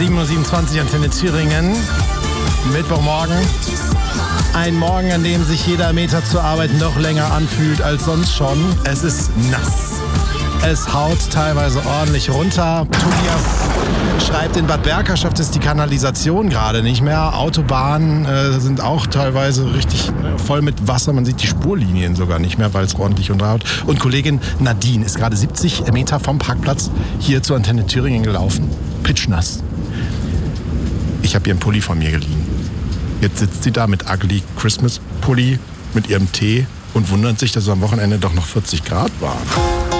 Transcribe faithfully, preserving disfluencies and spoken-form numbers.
sieben Uhr siebenundzwanzig Antenne Thüringen. Mittwochmorgen. Ein Morgen, an dem sich jeder Meter zur Arbeit noch länger anfühlt als sonst schon. Es ist nass. Es haut teilweise ordentlich runter. Tobias schreibt, in Bad Berka schafft es die Kanalisation gerade nicht mehr. Autobahnen äh, sind auch teilweise richtig äh, voll mit Wasser. Man sieht die Spurlinien sogar nicht mehr, weil es ordentlich runterhaut. Und Kollegin Nadine ist gerade siebzig Meter vom Parkplatz hier zur Antenne Thüringen gelaufen. Pitschnass. Ich habe ihren Pulli von mir geliehen. Jetzt sitzt sie da mit Ugly Christmas Pulli, mit ihrem Tee und wundert sich, dass es am Wochenende doch noch vierzig Grad war.